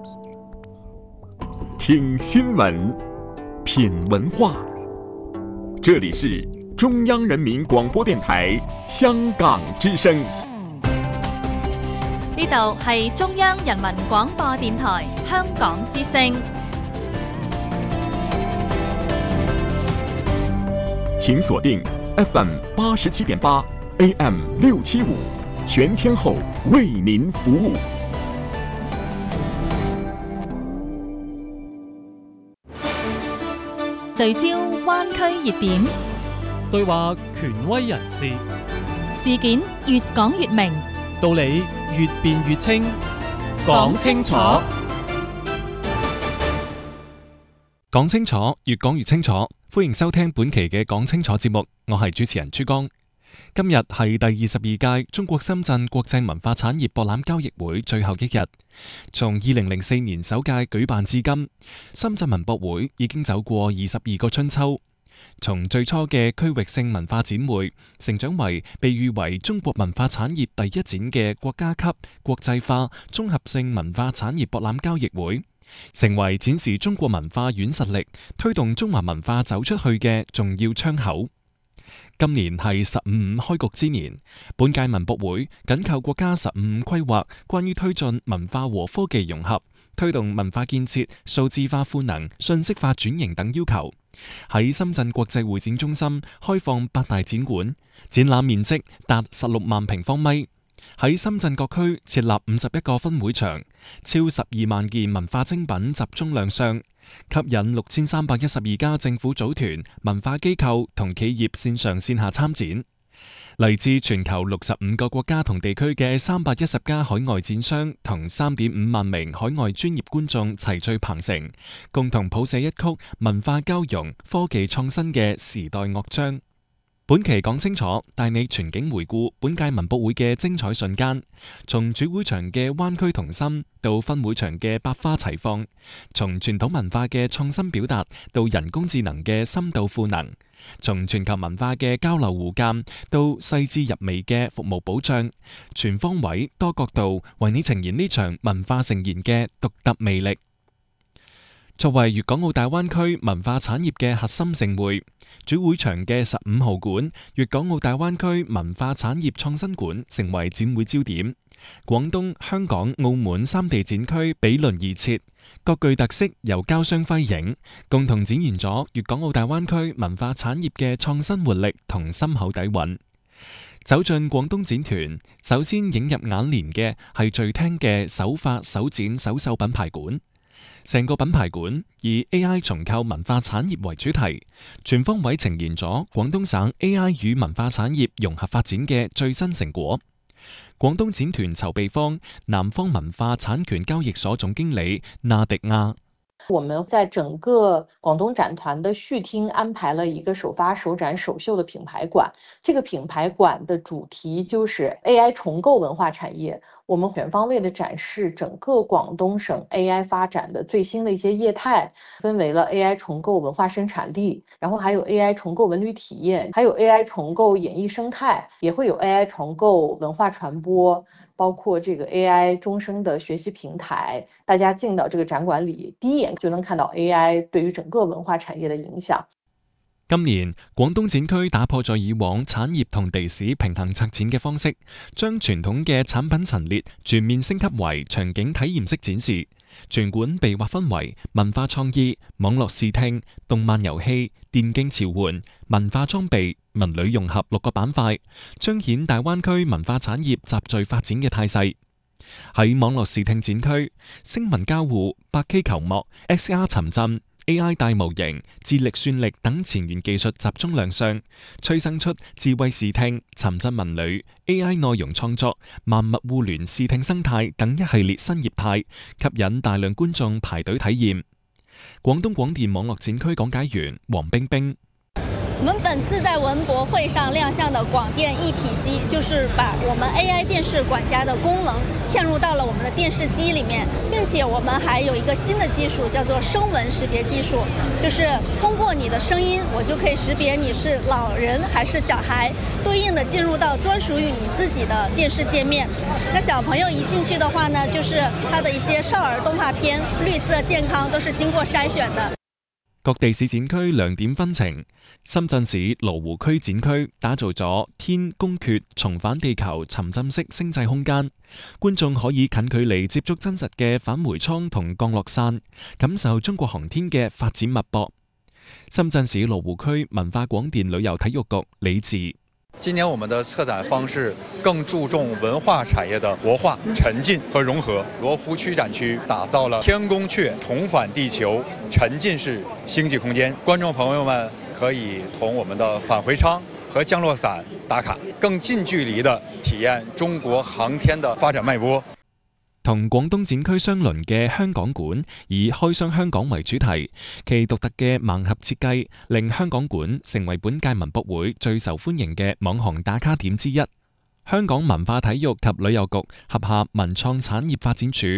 听新闻，品文化。这里是中央人民廣播電台香港之聲。 呢度係中央人民廣播電台香港之聲。 請鎖定 FM 87.8 AM 675，全天候為您服務。 聚焦灣區熱點， 對話權威人士， 事件越講越明， 道理越辯越清，講清楚。講清楚，越講越清楚。歡迎收聽本期嘅講清楚節目，我係主持人朱江。今日係第22屆中國深圳國際文化產業博覽交易會最後一日。從2004年首屆舉辦至今，深圳文博會已經走過22個春秋。從最初嘅區域性文化展會，成長為被譽為中國文化產業第一展嘅國家級國際化綜合性文化產業博覽交易會，成為展示中國文化軟實力、推動中華文化走出去嘅重要窗口。今年係15.5開局之年，本屆文博會緊扣國家15.5規劃關於推進文化和科技融合、推動文化建設數字化賦能、信息化轉型等要求，喺深圳國際會展中心開放8大展館，展覽面積達16萬平方米。喺深圳各區設立51個分會場，超12萬件文化精品集中亮相，吸引6312家政府組團、文化機構同企業線上線下參展。嚟自全球65個國家同地區嘅310家海外展商同3.5萬名海外專業觀眾齊聚鵬城，共同譜寫一曲文化交融、科技創新嘅時代樂章。本期講清楚，帶你全景回顧本屆文博會嘅精彩瞬間，從主會場嘅灣區童心到分會場嘅百花齊放，從傳統文化嘅創新表達到人工智能嘅深度賦能，從全球文化嘅交流互鑒到細緻入微嘅服務保障，全方位多角度為你呈現呢場文化盛宴嘅獨特魅力。作為粵港澳大灣區文化產業嘅核心盛會，主會場嘅15號館粵港澳大灣區文化產業創新館成為展會焦點。廣東、香港、澳門3地展區比鄰而設，各具特色由交相輝映，共同展現咗粵港澳大灣區文化產業嘅創新活力同深厚底蘊。走進廣東展團，首先映入眼簾嘅係聚廳嘅首發首展首秀品牌館。成個品牌館以 AI 重構文化產業為主題，全方位呈現咗廣東省 AI 與文化產業融合發展嘅最新成果。廣東展團籌備方南方文化產權交易所總經理納迪亞。 我們在整個廣東展團的序廳安排了一個首發首展首秀的品牌館，這個品牌館的主題就是 AI 重構文化產業。我們全方位的展示整個廣東省 AI 發展的最新的一些業態，分為了 AI 重構文化生產力，然後還有 AI 重構文旅體驗，還有 AI 重構演藝生態，也會有 AI 重構文化傳播，包括這個 AI 終生的學習平台。大家進到這個展館裏，第一眼就能看到 AI 對於整個文化產業的影響。 今年廣東展區打破咗以往產業同地市平衡策展嘅方式，將傳統嘅產品陳列全面升級為場景體驗式展示。全館被劃分為文化創意、網絡視聽、動漫遊戲、電競潮玩、文化裝備、文旅融合6個板塊，彰顯大灣區文化產業集聚發展嘅態勢。喺網絡視聽展區，聲紋交互、8K 球幕、XR 沉浸、AI 大模型、智力算力等前沿技術集中亮相，催生出智慧視聽、沉浸文旅、AI 內容創作、萬物互聯視聽生態等一系列新業態，吸引大量觀眾排隊體驗。廣東廣電網絡展區講解員黃冰冰。 我们本次在文博会上亮相的广电一体机，就是把我们 AI 电视管家的功能嵌入到了我们的电视机里面，并且我们还有一个新的技术，叫做声纹识别技术，就是通过你的声音，我就可以识别你是老人还是小孩，对应的进入到专属于你自己的電視界面。那小朋友一進去的話呢，就是他的一些少兒動畫片，綠色健康都是經過篩選的。 各地市展區亮點紛呈，深圳市羅湖區展區打造咗天宮闕重返地球沉浸式星際空間，觀眾可以近距離接觸真實嘅返回艙同降落傘，感受中國航天嘅發展脈搏。深圳市羅湖區文化廣電旅遊體育局李志。 今年我們的策展方式更注重文化產業的活化、沉浸和融合。羅湖區展區打造了天宮闕重返地球沉浸式星際空間，觀眾朋友們可以同我們的返回艙和降落傘打卡，更近距離的體驗中國航天的發展脈搏。 同廣東展區相鄰嘅香港館以開箱香港為主題，其獨特嘅盲盒設計令香港館成為本屆文博會最受歡迎嘅網紅打卡點之一。香港文化體育及旅遊局轄下文創產業發展處